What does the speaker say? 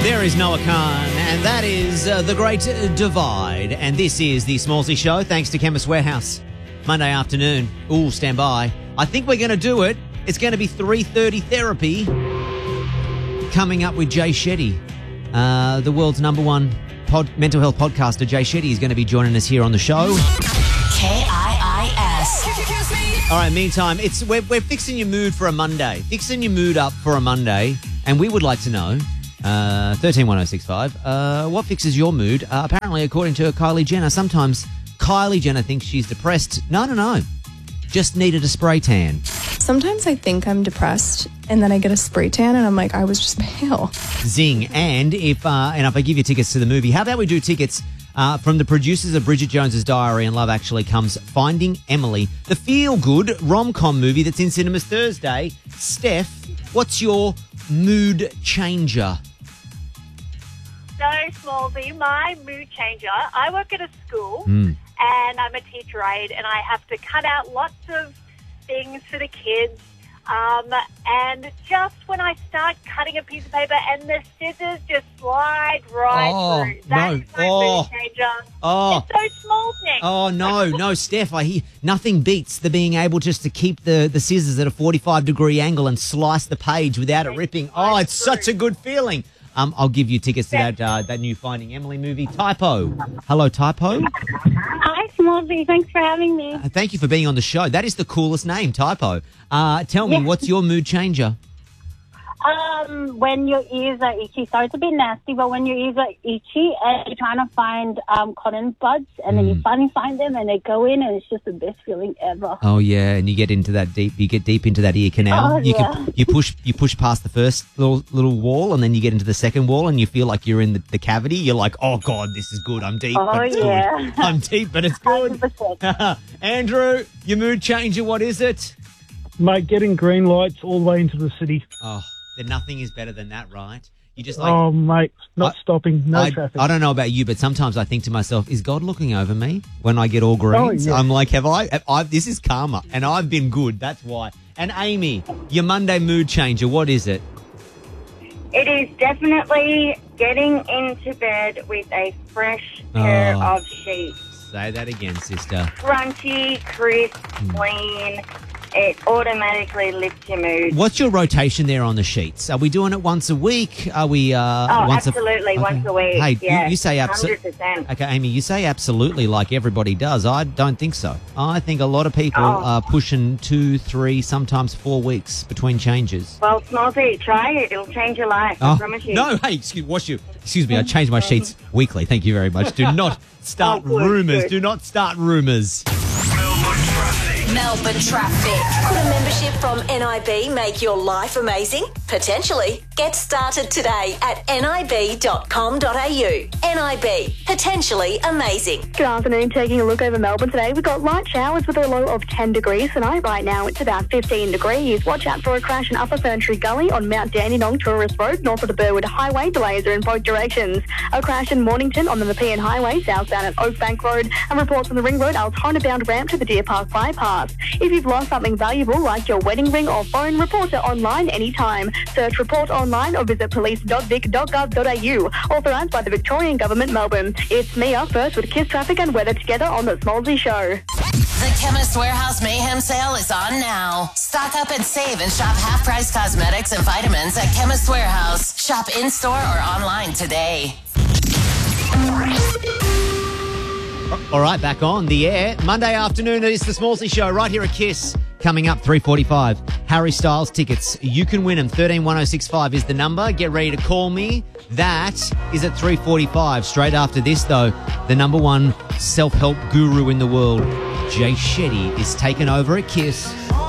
There is Noah Khan, and that is The Great Divide. And this is the Smallsy Show, thanks to Chemist Warehouse. Monday afternoon. Ooh, stand by. I think we're going to do it. It's going to be 3:30 therapy. Coming up with Jay Shetty, the world's number one mental health podcaster. Jay Shetty is going to be joining us here on the show. KIIS. All right, meantime, we're fixing your mood for a Monday. Fixing your mood up for a Monday. And we would like to know, 131065, what fixes your mood? Apparently, according to Kylie Jenner, sometimes Kylie Jenner thinks she's depressed. No. Just needed a spray tan. Sometimes I think I'm depressed, and then I get a spray tan, and I'm like, I was just pale. Zing. And if I give you tickets to the movie, how about we do tickets from the producers of Bridget Jones's Diary and Love Actually Comes, Finding Emily, the feel-good rom-com movie that's in cinemas Thursday. Steph, what's your mood changer? So, Smallsy, my mood changer, I work at a school and I'm a teacher aide and I have to cut out lots of things for the kids. And just when I start cutting a piece of paper and the scissors just slide right through. That's my mood changer. It's those small things. Oh, no, Steph, I hear nothing beats the being able just to keep the scissors at a 45-degree angle and slice the page without it ripping. Oh, it's such a good feeling. I'll give you tickets to that new Finding Emily movie. Typo. Hello, Typo. Hi, Smallsy. Thanks for having me. Thank you for being on the show. That is the coolest name, Typo. Tell me, what's your mood changer? When your ears are itchy, so it's a bit nasty, but when your ears are itchy and you're trying to find cotton buds and then you finally find them and they go in and it's just the best feeling ever. Oh yeah, and you get into that deep. You get deep into that ear canal. You push past the first little wall and then you get into the second wall and you feel like you're in the cavity. You're like, oh god, this is good. I'm deep. Oh yeah, good. I'm deep, but it's good. 100%. Andrew, your mood changer. What is it? Mate, getting green lights all the way into the city. Oh. Then nothing is better than that, right? You just like... Oh, mate, not stopping, no traffic. I don't know about you, but sometimes I think to myself, is God looking over me when I get all greens? Oh, yeah. I'm like, have I this is karma, and I've been good, that's why. And Amy, your Monday mood changer, what is it? It is definitely getting into bed with a fresh pair of sheets. Say that again, sister. Crunchy, crisp, clean. It automatically lifts your mood. What's your rotation there on the sheets? Are we doing it once a week? Are we once absolutely, once a week. Hey, yeah, you say absolutely. 100%. Okay, Amy, you say absolutely like everybody does. I don't think so. I think a lot of people are pushing 2, 3, sometimes 4 weeks between changes. Well, Smallsy, try it. It'll change your life. I promise you. No, hey, excuse me. I change my sheets weekly. Thank you very much. Do not start rumours. Do not start rumours. Melbourne Traffic. Could a membership from NIB make your life amazing? Potentially. Get started today at nib.com.au. NIB. Potentially amazing. Good afternoon. Taking a look over Melbourne today. We've got light showers with a low of 10 degrees tonight. Right now it's about 15 degrees. Watch out for a crash in Upper Ferntree Gully on Mount Dandenong Tourist Road, north of the Burwood Highway. Delays are in both directions. A crash in Mornington on the Nepean Highway, southbound at Oakbank Road. And reports on the Ring Road Altona-bound ramp to the Deer Park bypass. If you've lost something valuable like your wedding ring or phone, report it online anytime. Search Report Online or visit police.vic.gov.au. Authorised by the Victorian Government, Melbourne. It's Mia first with Kiss Traffic and weather together on the Smallsy Show. The Chemist Warehouse Mayhem Sale is on now. Stock up and save and shop half-price cosmetics and vitamins at Chemist Warehouse. Shop in-store or online today. All right, back on the air. Monday afternoon, it's the Smallsy Show right here at KISS. Coming up, 3:45. Harry Styles tickets. You can win them. 131065 is the number. Get ready to call me. That is at 3:45. Straight after this, though, the number one self-help guru in the world, Jay Shetty, is taking over at KISS.